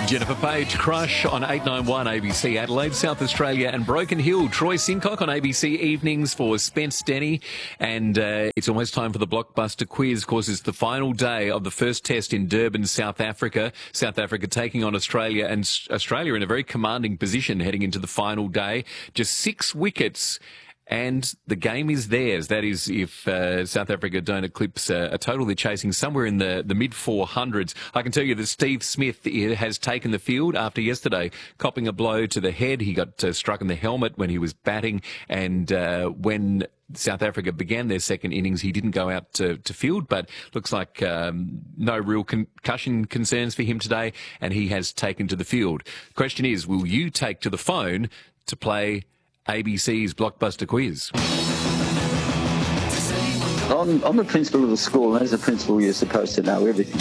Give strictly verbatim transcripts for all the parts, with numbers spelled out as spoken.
Jennifer Page, Crush on eight ninety-one A B C Adelaide, South Australia and Broken Hill. Troy Sincock on A B C Evenings for Spence Denny. And uh, it's almost time for the Blockbuster quiz. Of course, it's the final day of the first test in Durban, South Africa. South Africa taking on Australia, and Australia in a very commanding position heading into the final day. Just six wickets. And the game is theirs. That is, if uh, South Africa don't eclipse uh, a total, they're chasing somewhere in the, the mid four hundreds. I can tell you that Steve Smith has taken the field after yesterday, copping a blow to the head. He got uh, struck in the helmet when he was batting, and uh, when South Africa began their second innings, he didn't go out to, to field, but looks like um, no real concussion concerns for him today, and he has taken to the field. The question is, will you take to the phone to play A B C's Blockbuster quiz? I'm, I'm the principal of the school, and as a principal, you're supposed to know everything.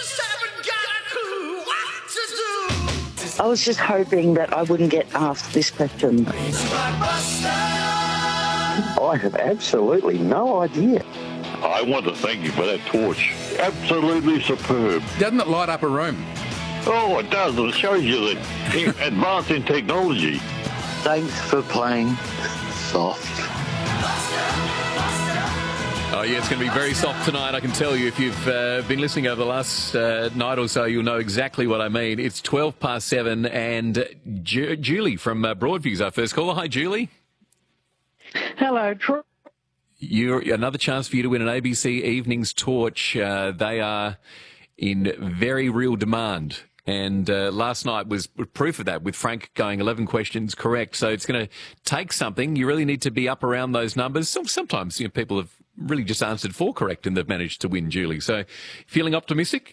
I was just hoping that I wouldn't get asked this question. I have absolutely no idea. I want to thank you for that torch. Absolutely superb. Doesn't it light up a room? Oh, it does. It shows you that advance in technology. Thanks for playing soft. Oh, yeah, it's going to be very soft tonight, I can tell you. If you've uh, been listening over the last uh, night or so, you'll know exactly what I mean. It's twelve past seven, and Ju- Julie from uh, Broadview's our first caller. Hi, Julie. Hello, Troy. You're, another chance for you to win an A B C Evenings torch. Uh, they are in very real demand. And uh, last night was proof of that, with Frank going eleven questions correct. So it's going to take something. You really need to be up around those numbers. Sometimes, you know, people have really just answered four correct and they've managed to win, Julie. So feeling optimistic?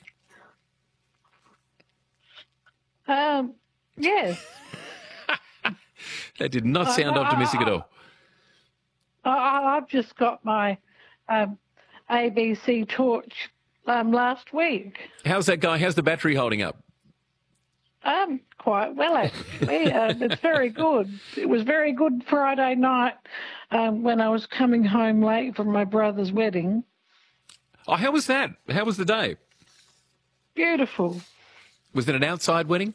Um, yes. That did not sound I, I, optimistic I, at all. I, I've just got my um, A B C torch um, last week. How's that going? How's the battery holding up? Um, quite well, actually. uh, it's very good. It was very good Friday night um, when I was coming home late from my brother's wedding. Oh, how was that? How was the day? Beautiful. Was it an outside wedding?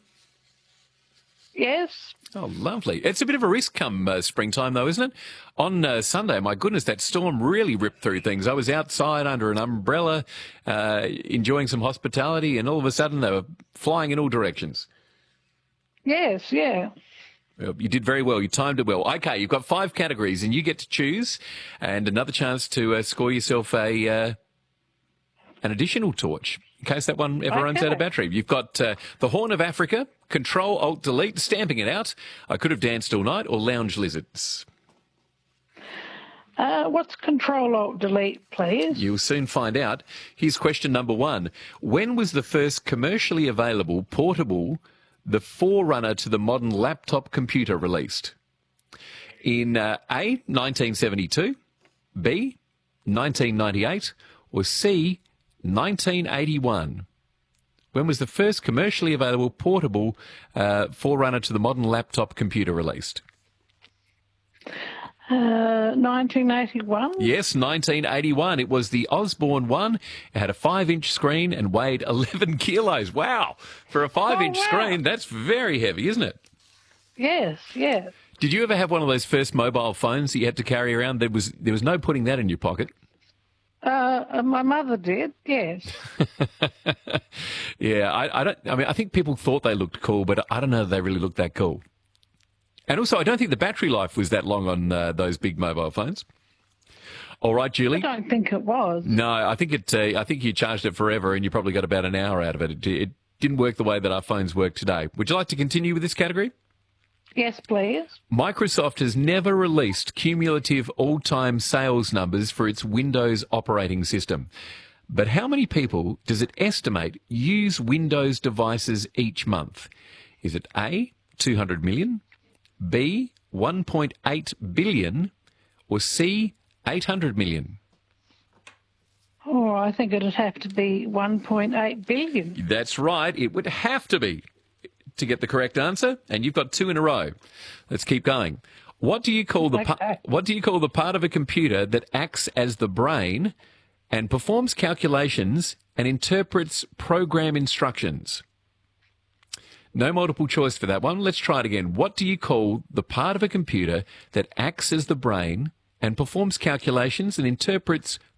Yes. Oh, lovely. It's a bit of a risk come uh, springtime, though, isn't it? On uh, Sunday, my goodness, that storm really ripped through things. I was outside under an umbrella, uh, enjoying some hospitality, and all of a sudden they were flying in all directions. Yes, yeah. Well, you did very well. You timed it well. Okay, you've got five categories, and you get to choose, and another chance to uh, score yourself a uh, an additional torch in case that one ever Okay. runs out of battery. You've got uh, the Horn of Africa, Control Alt Delete, Stamping It Out, I Could Have Danced All Night, or Lounge Lizards. Uh, what's Control Alt Delete, please? You'll soon find out. Here's question number one. When was the first commercially available portable, the forerunner to the modern laptop computer, released? In uh, A, nineteen seventy-two, B, nineteen ninety-eight, or C, nineteen eighty-one? When was the first commercially available portable uh, forerunner to the modern laptop computer released? Uh, nineteen eighty-one? Yes, nineteen eighty-one. It was the Osborne one. It had a five-inch screen and weighed eleven kilos. Wow. For a five-inch Oh, wow. screen, that's very heavy, isn't it? Yes, yes. Did you ever have one of those first mobile phones that you had to carry around? There was there was no putting that in your pocket. Uh, uh, my mother did, yes. Yeah, I, I don't. I mean, I think people thought they looked cool, but I don't know if they really looked that cool. And also, I don't think the battery life was that long on uh, those big mobile phones. All right, I Julie. don't think it was. No, I think it. Uh, I think you charged it forever, and you probably got about an hour out of it. It, it didn't work the way that our phones work today. Would you like to continue with this category? Yes, please. Microsoft has never released cumulative all-time sales numbers for its Windows operating system. But how many people does it estimate use Windows devices each month? Is it A, two hundred million, B, one point eight billion, or C, eight hundred million? Oh, I think it'd have to be one point eight billion. That's right. It would have to be to get the correct answer, and you've got two in a row. Let's keep going. What do you call the pa- Okay. what do you call the part of a computer that acts as the brain and performs calculations and interprets program instructions? No multiple choice for that one. Let's try it again. What do you call the part of a computer that acts as the brain and performs calculations and interprets